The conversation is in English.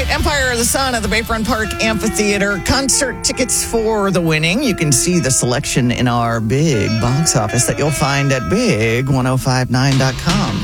tonight, Empire of the Sun at the Bayfront Park Amphitheater. Concert tickets for the winning. You can see the selection in our big box office that you'll find at big1059.com.